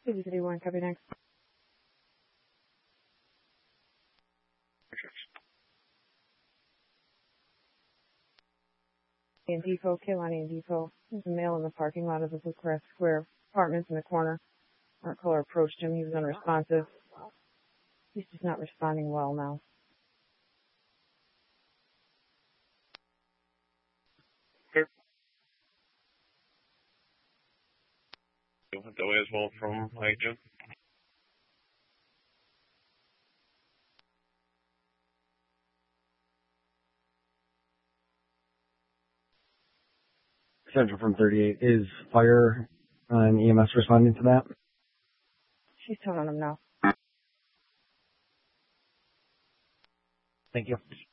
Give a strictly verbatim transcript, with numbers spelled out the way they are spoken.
City City one, copy next. And Depot, Kehlani and Depot. There's a male in the parking lot of the Blue Crest Square apartments in the corner. Our caller approached him. He was unresponsive. He's just not responding well now. Delay as well from agent. Central from thirty-eight. Is fire and E M S responding to that? She's telling him now. Thank you.